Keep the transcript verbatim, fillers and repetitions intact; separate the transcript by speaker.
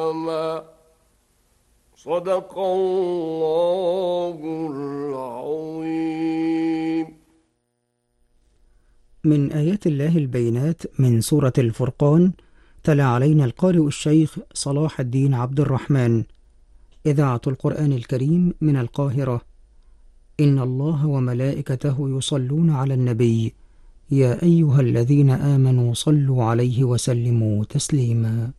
Speaker 1: إماما. صدق الله العظيم.
Speaker 2: من آيات الله البينات من سورة الفرقان. تلا علينا القارئ الشيخ صلاح الدين عبد الرحمن. إذاعة القرآن الكريم من القاهرة. إن الله وملائكته يصلون على النبي، يا أيها الذين آمنوا صلوا عليه وسلموا تسليما.